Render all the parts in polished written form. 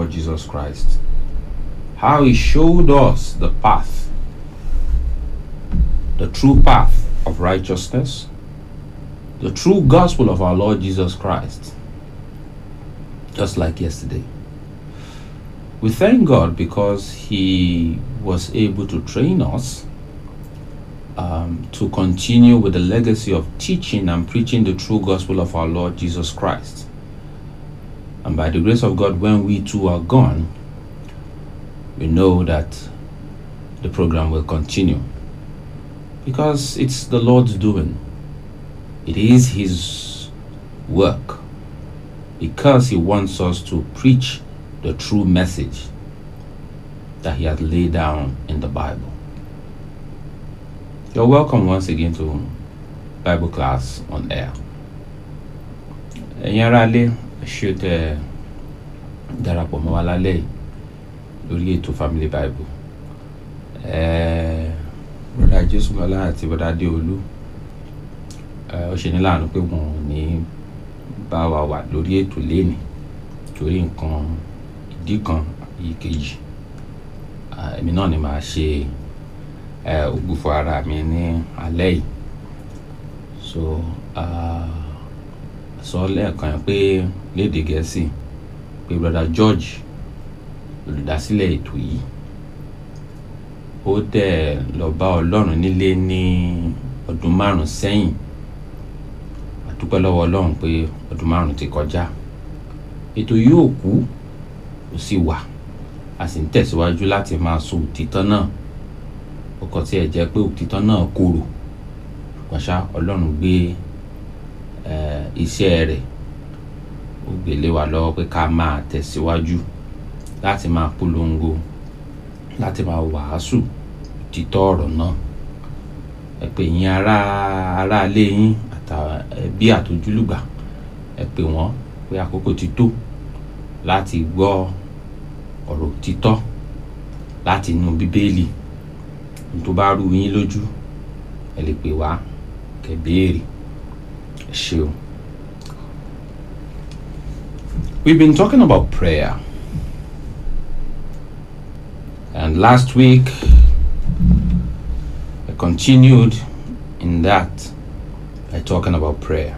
Lord Jesus Christ. How he showed us the path, the true path of righteousness, the true gospel of our Lord Jesus Christ, just like yesterday. We thank God because he was able to train us to continue with the legacy of teaching and preaching the true gospel of our Lord Jesus Christ. And by the grace of God, when we too are gone, we know that the program will continue because it's the Lord's doing. It is his work because he wants us to preach the true message that he has laid down in the Bible. You're welcome once again to Bible class on air. Ẹ̀yin ará ilé, ṣé tẹ́ darapọ̀ mọ́ wa lálẹ́ lórí ètò Family Bible. Brother Jésù Lọ́lá àti Brother Adéolú ó ṣe ní láàánú pé wọn ò ní bá wa wà lórí ètò lénìí torí nǹkan ìdí kan ìkejì. Èmi náà ni màá ṣe ògbúfọ̀ ara mi ní alẹ́ yìí. So sọ lẹ́ẹ̀kan pé lédè Gẹ̀ẹ́sì pé Brother George olùdásílẹ̀ ètò yìí ó dẹ̀ lọ bá Ọlọ́run nílé ní ọdún 5 sẹ́yìn. A dúpẹ́ lọ́wọ́ Ọlọ́run pé ọdún 5 ti kọjá. Ètò yìí ò kú, ó sì wà. A sì ń tẹ̀síwájú láti máa sọ òtítọ́ náà. Ó kàn tí ẹ jẹ́ pé òtítọ́ náà korò. Ṣùgbọ́n Ọlọ́run gbé iṣẹ́ rẹ̀ ó gbé lé wa lọ́wọ́ pé ká máa tẹ̀síwájú láti máa polongo, láti máa wàásù òtítọ́ ọ̀rọ̀ náà. Ẹ pè yín ará ilé yín àtàbí àtojúlùgbà, ẹ pè wọ́n pé àkókò ti tó láti gbọ́ ọ̀rọ̀ òtítọ́ láti inú Bíbélì. Tó bá rú yín lójú, ẹ lè pè wá kẹ́ béèrè. Ẹ ṣé o. We've been talking about prayer. And last week, I continued in that by talking about prayer.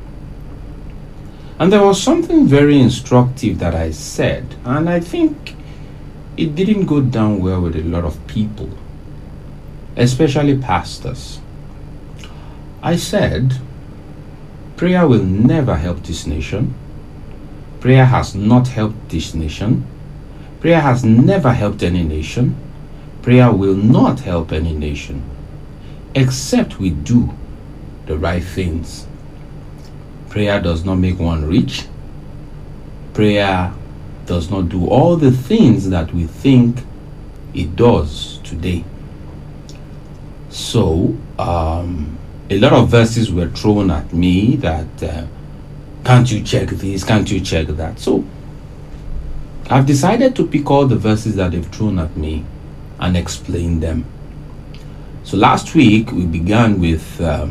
And there was something very instructive that I said, and I think it didn't go down well with a lot of people, especially pastors. I said, prayer will never help this nation. Prayer has not helped this nation. Prayer has never helped any nation. Prayer will not help any nation, except we do the right things. Prayer does not make one rich. Prayer does not do all the things that we think it does today. So, a lot of verses were thrown at me that, can't you check this, can't you check that? So, I've decided to pick all the verses that they've thrown at me and explain them. So last week we began with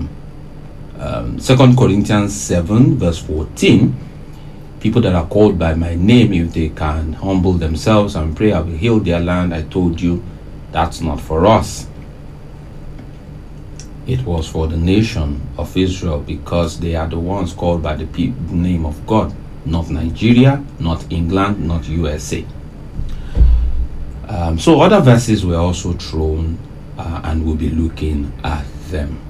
2 Corinthians 7 verse 14. People that are called by my name, if they can humble themselves and pray, I will heal their land. I told you that's not for us. It was for the nation of Israel because they are the ones called by the name of God. Not Nigeria, not England, not USA. So other verses were also thrown and we'll be looking at them.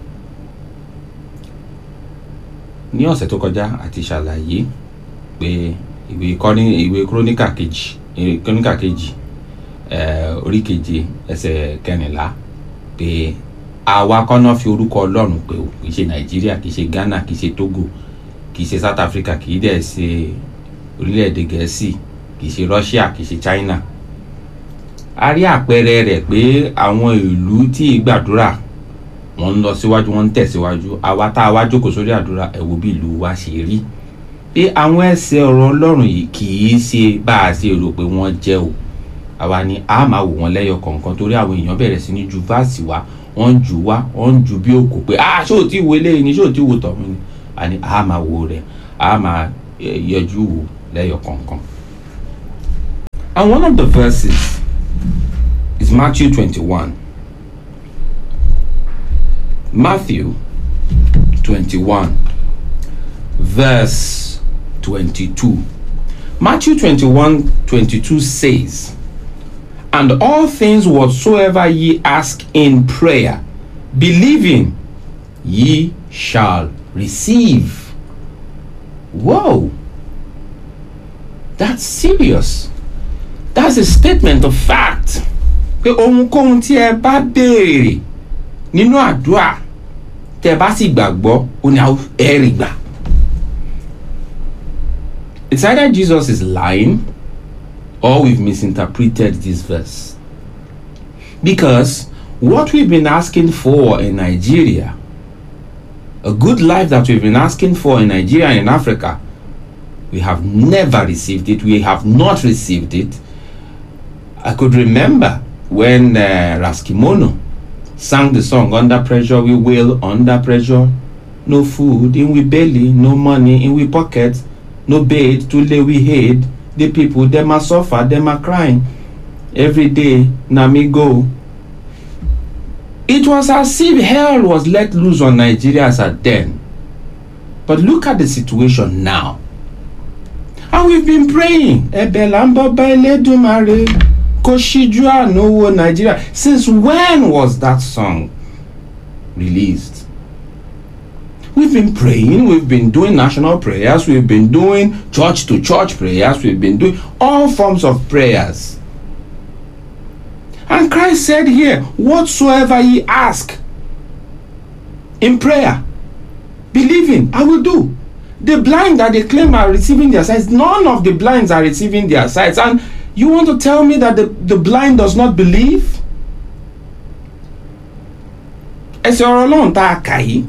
Ní ọ̀sẹ̀ tó kọjá àti ṣàlàyé pé ìwé Kíróníkà kejì orí keje ẹsẹ̀ 14 pé àwa kọ́nà fi orúkọ Ọlọ́run pé kìí ṣe Nàìjíríà, kìí ṣe Ghana, kìí ṣe Togo, kìí ṣe South Africa, kìí dẹ̀ ṣe orílẹ̀-èdè Gẹ̀ẹ́sì, kìí ṣe Russia, kìí ṣe China. A rí àpẹẹrẹ rẹ̀ pé àwọn ìlú tí gbàdúrà wọ́n ń lọ síwájú, wọ́n ń tẹ̀síwájú. Àwa tá a wá jókòó sórí àdúrà, ẹ wo bí ìlú wa ṣe rí. Pé àwọn ẹsẹ̀ ọ̀rọ̀ Ọlọ́run yìí kìí ṣe bá a ṣe rò pé wọ́n jẹ́ o. Àwa ni a máa wò wọ́n lẹ́yọ kọ̀ọ̀kan torí àwọn èèyàn bẹ̀rẹ̀ sí ní ju fásì wá, wọ́n jù wá, wọ́n jù bí òkò pé ṣé ò tí wo eléyìí ni, ṣé ò tí wo tọ̀hún ni. Àní a máa wo rẹ̀, a máa yọjú wò lẹ́yọ kọ̀ọ̀kan. And one of the verses is Matthew 21. Matthew 21, verse 22. Matthew 21:22 says, "And all things whatsoever ye ask in prayer, believing, ye shall receive." Whoa, that's serious. That's a statement of fact. Pé ohunkóhun tí ẹ bá béèrè nínú àdúrà tẹ́ bá sì gbàgbọ́, ó ní ẹ rí gbà. It's either Jesus is lying or we've misinterpreted this verse. Because what we've been asking for in Nigeria, a good life that we've been asking for in Nigeria and in Africa, we have never received it. We have not received it. I could remember when Raskimono sang the song, "Under pressure we will, under pressure, no food in we belly, no money in we pocket, no bed to lay we head. The people, them are suffer, them are crying. Every day, na me go." It was as if hell was let loose on Nigeria as at then. But look at the situation now. And we've been praying, Nigeria. Since when was that song released? We've been praying, we've been doing national prayers, we've been doing church to church prayers, we've been doing all forms of prayers. And Christ said here, whatsoever ye ask in prayer, believing, I will do. The blind that they claim are receiving their sight, none of the blinds are receiving their sight. And you want to tell me that the blind does not believe? Ẹsẹ̀ ọ̀rọ̀ Ọlọ́run tá a kà yìí,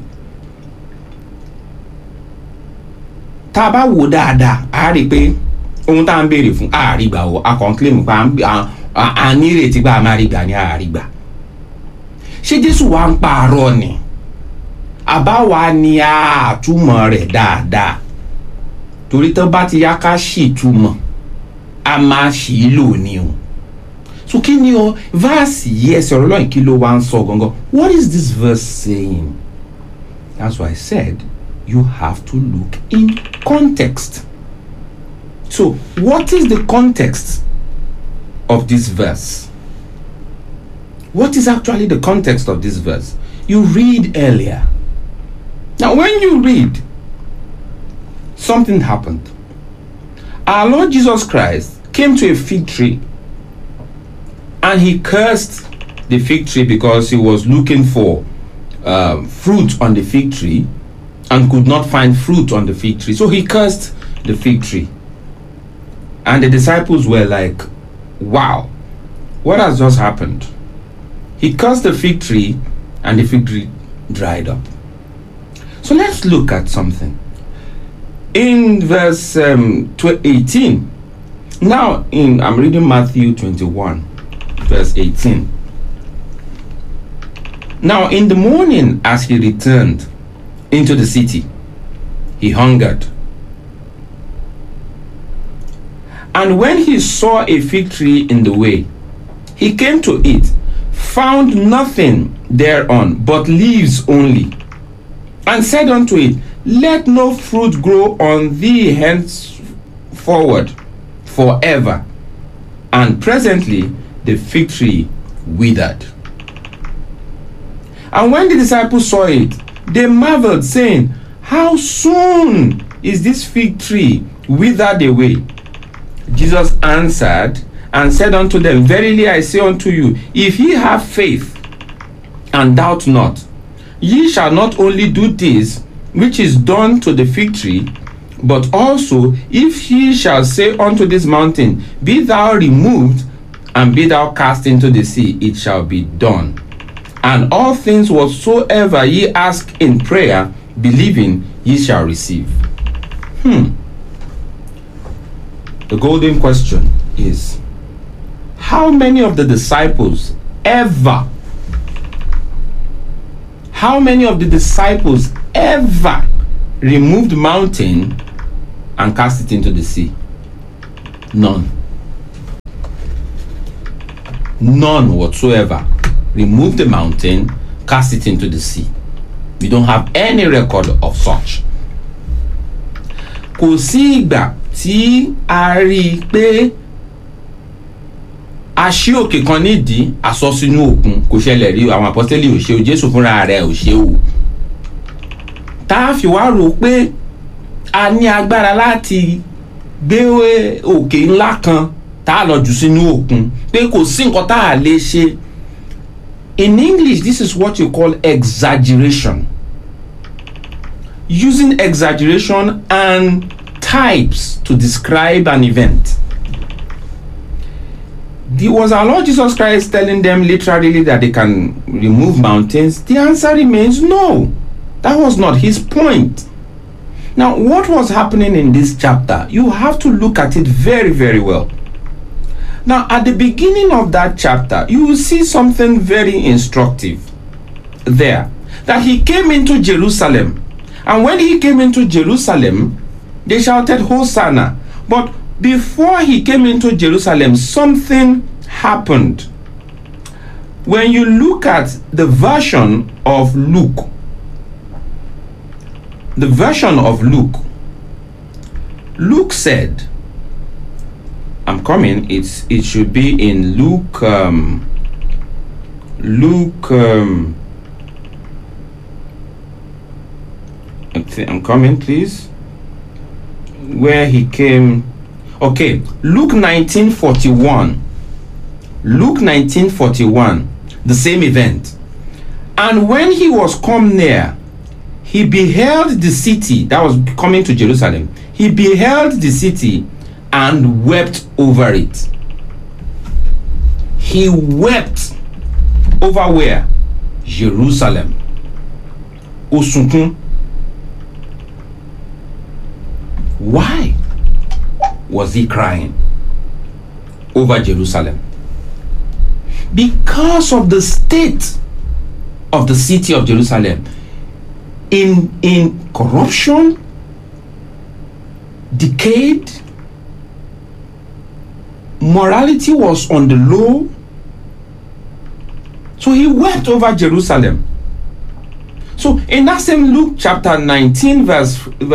tá a bá wò dáadáa, a rí pé ohun tá a ń béèrè fún a rí gbà o, a kàn claim pa a nírètí gbà a máa rí gbà ní a rí gbà. Ṣé Jésù wá ń pààrọ̀ ni? Àbáwá ni a túmọ̀ rẹ̀ dáadáa. Torí tó bá ti yá ká ṣì túmọ̀, a máa ṣì lò ní o. So kí ni o verse yìí ẹsẹ̀ ọ̀rọ̀ Ọlọ́run kí ló wá ń sọ gangan? What is this verse saying? That's why I said you have to look in context. So what is the context of this verse? What is actually the context of this verse? You read earlier. Now when you read, something happened. Our Lord Jesus Christ came to a fig tree and he cursed the fig tree because he was looking for fruit on the fig tree and could not find fruit on the fig tree. So he cursed the fig tree. And the disciples were like, wow, what has just happened? He cursed the fig tree and the fig tree dried up. So let's look at something. In verse 18, now I'm reading Matthew 21, verse 18. Now in the morning as he returned into the city, he hungered. And when he saw a fig tree in the way, he came to it, found nothing thereon but leaves only, and said unto it, Let no fruit grow on thee henceforward forever. And presently the fig tree withered. And when the disciples saw it, they marveled, saying, How soon is this fig tree withered away? Jesus answered and said unto them, Verily I say unto you, if ye have faith and doubt not, ye shall not only do this which is done to the fig tree, but also if ye shall say unto this mountain, Be thou removed, and be thou cast into the sea, it shall be done. And all things whatsoever ye ask in prayer, believing, ye shall receive. The golden question is, how many of the disciples ever removed mountain and cast it into the sea? None. None whatsoever. Remove the mountain, cast it into the sea. We don't have any record of such. Kò sí ìgbà tí a rí pé a ṣí òkè kan nídìí àsọ sínú òkun. Kò ṣẹlẹ̀ rí. Àwọn apọ́sítélì ò ṣe o, Jésù fúnra rẹ̀ ò ṣe o. Tá a fi wá rò pé a ní agbára láti gbé òkè ńlá kan tá a lọ jù sínú òkun, pé kò sí nǹkan tá a lè ṣe. In English, this is what you call exaggeration. Using exaggeration and types to describe an event. Was our Lord Jesus Christ telling them literally that they can remove mountains? The answer remains no. That was not his point. Now, what was happening in this chapter? You have to look at it very, very well. Now, at the beginning of that chapter, you will see something very instructive there. That he came into Jerusalem. And when he came into Jerusalem, they shouted, Hosanna. But before he came into Jerusalem, something happened. When you look at the version of Luke, Luke said, I'm coming, it should be in Luke, I'm coming, please, where he came. Okay, Luke 19:41, the same event. And when he was come near, he beheld the city, that was coming to Jerusalem, he beheld the city and wept over it. He wept over where? Jerusalem. Osunkun. Why was he crying over Jerusalem? Because of the state of the city of Jerusalem in corruption, decayed, morality was on the low. So he wept over Jerusalem. So in that same Luke chapter 19 verse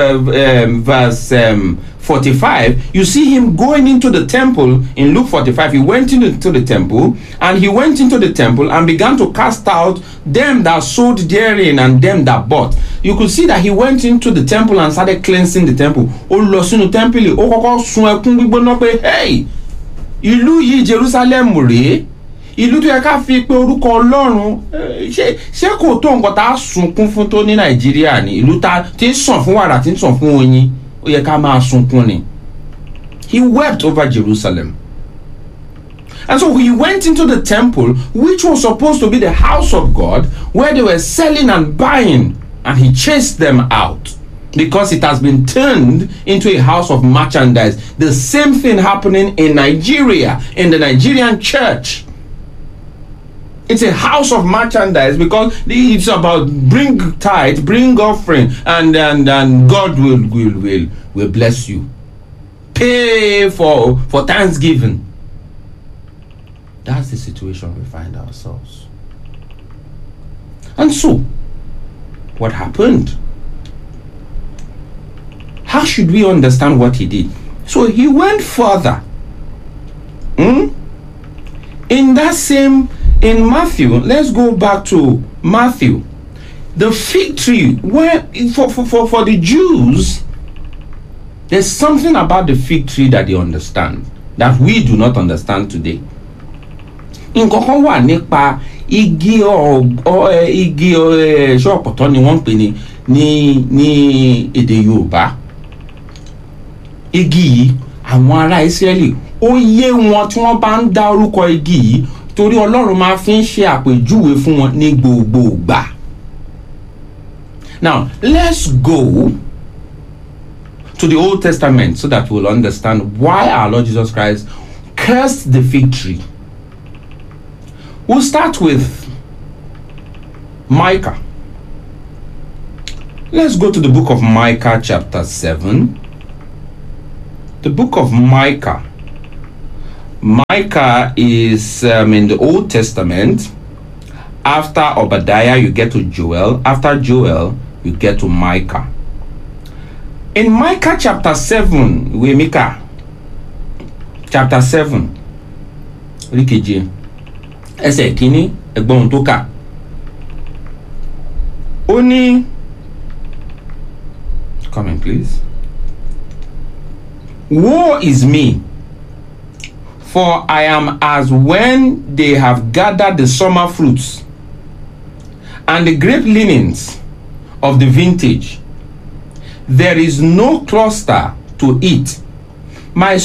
45, you see him going into the temple. In Luke 45, he went into the temple, and he went into the temple and began to cast out them that sold therein and them that bought. You could see that he went into the temple and started cleansing the temple. Ó lọ sínú temple, ó kọ́kọ́ sun ẹkún gbígbóná pé, hey, ìlú yìí Jerusalem rèé. Ìlú tó yẹ ká fi pé orúkọ Ọlọ́run, ṣé kò tó nǹkan tá a sunkún fún tó ní Nàìjíríà ni? Ìlú tí ń sàn fún wàrà, tí ń sàn fún oyin, ó yẹ ká máa sunkún ni. He wept over Jerusalem. And so he went into the temple, which was supposed to be the house of God, where they were selling and buying, and he chased them out because it has been turned into a house of merchandise. The same thing happening in Nigeria, in the Nigerian church. It's a house of merchandise because it's about bring tithe, bring offering, and God will bless you. Pay for Thanksgiving. That's the situation we find ourselves. And so, what happened? How should we understand what he did? So he went further. In Matthew, let's go back to Matthew. The fig tree, where for the Jews, there's something about the fig tree that they understand that we do not understand today. Nǹkan wà nípa igi ṣọ́pọ̀tọ́ ni wọ́n ń pè ní èdè Yorùbá. Igi yìí, àwọn ará Ísírẹ́lì, ó yé wọn tí wọ́n bá ń dá orúkọ igi yìí, torí Ọlọ́run máa fi ń ṣe àpèjúwe fún wọn ní gbogbo ìgbà. Now, let's go to the Old Testament so that we'll understand why our Lord Jesus Christ cursed the fig tree. We'll start with Micah. Let's go to the book of Micah chapter 7. The book of Micah. Micah is in the Old Testament. After Obadiah, you get to Joel. After Joel, you get to Micah. In Micah chapter 7, Micah chapter 7, Rikeji, ẹsẹ̀ kìíní, ẹgbọ́n tó kà. Ó ní, come in please. Woe is me, for I am as when they have gathered the summer fruits and the grape linens of the vintage. There is no cluster to eat. My